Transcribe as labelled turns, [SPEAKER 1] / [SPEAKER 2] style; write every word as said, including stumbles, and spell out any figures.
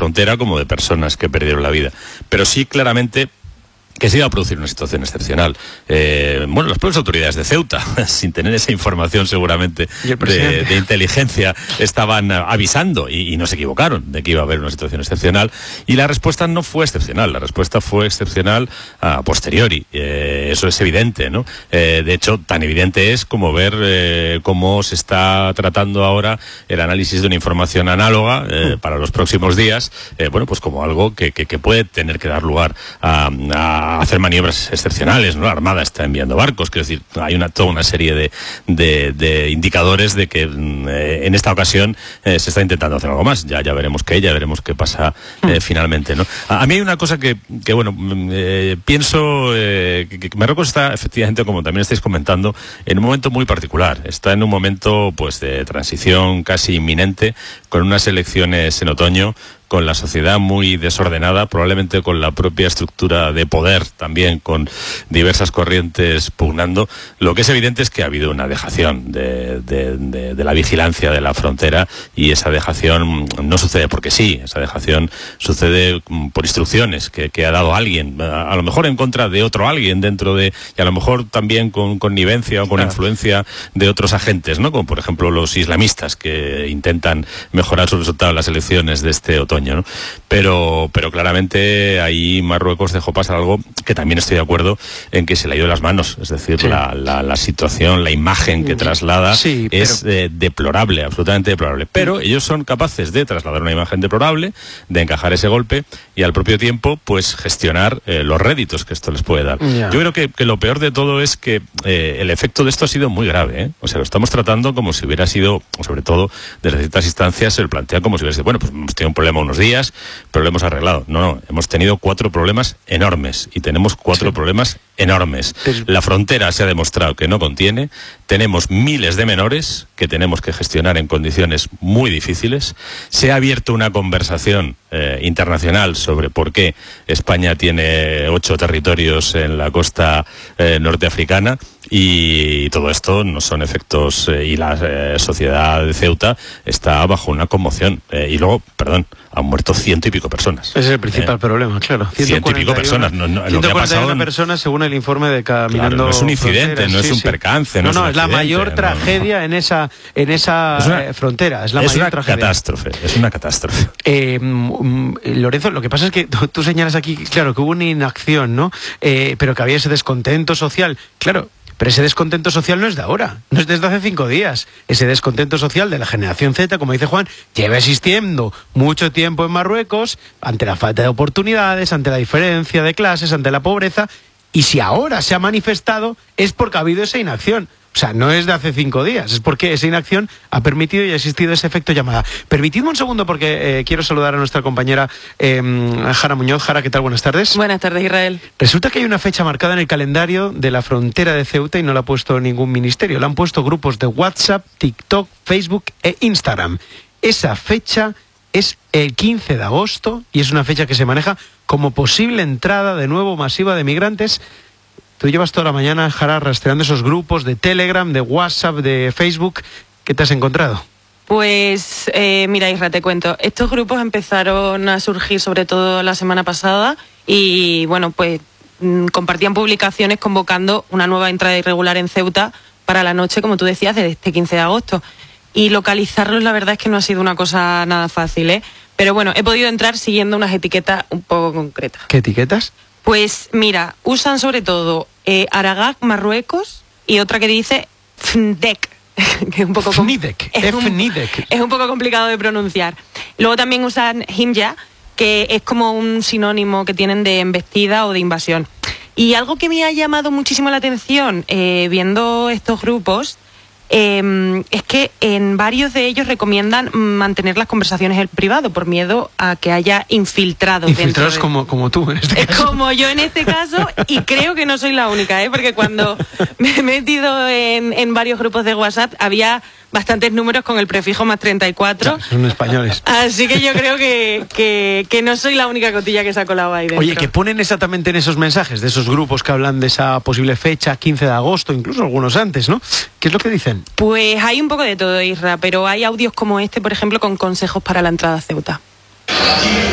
[SPEAKER 1] frontera como de personas que perdieron la vida. Pero sí, claramente, que se iba a producir una situación excepcional. Eh, bueno, las propias autoridades de Ceuta, sin tener esa información seguramente de, de inteligencia, estaban avisando y, y no se equivocaron de que iba a haber una situación excepcional, y la respuesta no fue excepcional, la respuesta fue excepcional a posteriori. Eh, eso es evidente, ¿no? Eh, de hecho, tan evidente es como ver eh, cómo se está tratando ahora el análisis de una información análoga eh, para los próximos días, eh, bueno, pues como algo que, que, que puede tener que dar lugar a, a a hacer maniobras excepcionales, ¿no? La Armada está enviando barcos, quiero decir, hay una toda una serie de, de, de indicadores de que eh, en esta ocasión eh, se está intentando hacer algo más. Ya ya veremos qué, ya veremos qué pasa eh, finalmente, ¿no? A, a mí hay una cosa que, que bueno, eh, pienso eh, que, que Marruecos está, efectivamente, como también estáis comentando, en un momento muy particular. Está en un momento, pues, de transición casi inminente, con unas elecciones en otoño, con la sociedad muy desordenada, probablemente con la propia estructura de poder, también con diversas corrientes pugnando. Lo que es evidente es que ha habido una dejación de, de, de, de la vigilancia de la frontera, y esa dejación no sucede porque sí, esa dejación sucede por instrucciones que, que ha dado alguien, a, a lo mejor en contra de otro alguien dentro de, y a lo mejor también con connivencia o con claro. influencia de otros agentes, ¿no? Como por ejemplo los islamistas, que intentan mejorar sus resultados en las elecciones de este otoño, ¿no? Pero, pero claramente ahí Marruecos dejó pasar algo que también estoy de acuerdo en que se le ha ido de las manos. Es decir, sí. la, la, la situación, la imagen que traslada sí, pero... es eh, deplorable, absolutamente deplorable. Pero ellos son capaces de trasladar una imagen deplorable, de encajar ese golpe y al propio tiempo, pues, gestionar eh, los réditos que esto les puede dar. Yeah. Yo creo que, que lo peor de todo es que eh, el efecto de esto ha sido muy grave, ¿eh? O sea, lo estamos tratando como si hubiera sido, sobre todo desde ciertas instancias, se lo plantea como si hubiera sido, bueno, pues hemos tenido un problema unos días, pero lo hemos arreglado. No, no, hemos tenido cuatro problemas enormes y tenemos cuatro sí. problemas enormes. La frontera se ha demostrado que no contiene, tenemos miles de menores que tenemos que gestionar en condiciones muy difíciles, se ha abierto una conversación eh, internacional sobre por qué España tiene ocho territorios en la costa eh, norteafricana, y todo esto no son efectos, eh, y la eh, sociedad de Ceuta está bajo una conmoción, eh, y luego, perdón, han muerto ciento y pico personas.
[SPEAKER 2] Ese es el principal eh, problema, claro.
[SPEAKER 1] Ciento y pico personas. No, no,
[SPEAKER 2] ciento cuarenta y una personas según el informe de Caminando.
[SPEAKER 1] Claro, no es un incidente,
[SPEAKER 2] Fronteras.
[SPEAKER 1] no es
[SPEAKER 2] sí,
[SPEAKER 1] un
[SPEAKER 2] sí.
[SPEAKER 1] percance,
[SPEAKER 2] no,
[SPEAKER 1] no,
[SPEAKER 2] no
[SPEAKER 1] es,
[SPEAKER 2] es la mayor no, tragedia no. en esa en esa es una, eh, frontera. Es la
[SPEAKER 1] es
[SPEAKER 2] mayor
[SPEAKER 1] una
[SPEAKER 2] tragedia.
[SPEAKER 1] catástrofe, es una catástrofe.
[SPEAKER 2] Eh, Lorenzo, lo que pasa es que tú, tú señalas aquí, claro, que hubo una inacción, ¿no? Eh, pero que había ese descontento social. Claro. Pero ese descontento social no es de ahora, no es desde hace cinco días. Ese descontento social de la generación Z, como dice Juan, lleva existiendo mucho tiempo en Marruecos, ante la falta de oportunidades, ante la diferencia de clases, ante la pobreza, y si ahora se ha manifestado es porque ha habido esa inacción. O sea, no es de hace cinco días, es porque esa inacción ha permitido y ha existido ese efecto llamada. Permitidme un segundo porque eh, quiero saludar a nuestra compañera eh, Jara Muñoz. Jara, ¿qué tal? Buenas tardes.
[SPEAKER 3] Buenas tardes, Israel.
[SPEAKER 2] Resulta que hay una fecha marcada en el calendario de la frontera de Ceuta y no la ha puesto ningún ministerio. La han puesto grupos de WhatsApp, TikTok, Facebook e Instagram. Esa fecha es el quince de agosto y es una fecha que se maneja como posible entrada de nuevo masiva de migrantes. Tú llevas toda la mañana, Jara, rastreando esos grupos de Telegram, de WhatsApp, de Facebook. ¿Qué te has encontrado?
[SPEAKER 3] Pues, eh, mira, Isra, te cuento. Estos grupos empezaron a surgir sobre todo la semana pasada y, bueno, pues mmm, compartían publicaciones convocando una nueva entrada irregular en Ceuta para la noche, como tú decías, de este quince de agosto. Y localizarlos, la verdad es que no ha sido una cosa nada fácil, ¿eh? Pero bueno, he podido entrar siguiendo unas etiquetas un poco concretas.
[SPEAKER 2] ¿Qué etiquetas?
[SPEAKER 3] Pues mira, usan sobre todo eh, Aragag, Marruecos, y otra que dice F N D E C, que es un poco
[SPEAKER 2] F N I D E C,
[SPEAKER 3] es, un,
[SPEAKER 2] F N I D E C.
[SPEAKER 3] es un poco complicado de pronunciar. Luego también usan Himya, que es como un sinónimo que tienen de embestida o de invasión. Y algo que me ha llamado muchísimo la atención eh, viendo estos grupos Eh, es que en varios de ellos recomiendan mantener las conversaciones en privado por miedo a que haya infiltrados.
[SPEAKER 2] Infiltrados
[SPEAKER 3] dentro de...
[SPEAKER 2] como, como tú en este
[SPEAKER 3] es
[SPEAKER 2] caso.
[SPEAKER 3] Como yo en este caso, y creo que no soy la única, ¿eh? Porque cuando me he metido en, en varios grupos de WhatsApp había bastantes números con el prefijo más treinta y cuatro.
[SPEAKER 2] Claro, son españoles.
[SPEAKER 3] Así que yo creo que, que, que no soy la única cotilla que se ha colado ahí dentro.
[SPEAKER 2] Oye, ¿qué ponen exactamente en esos mensajes de esos grupos que hablan de esa posible fecha, quince de agosto, incluso algunos antes, ¿no? ¿Qué es lo que dicen?
[SPEAKER 3] Pues hay un poco de todo, Isra, pero hay audios como este, por ejemplo, con consejos para la entrada a Ceuta.